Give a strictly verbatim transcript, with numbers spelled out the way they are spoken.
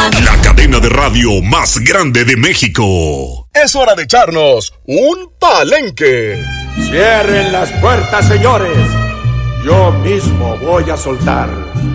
La cadena de radio más grande de México. Es hora de echarnos un palenque. Cierren las puertas, señores. Yo mismo voy a soltar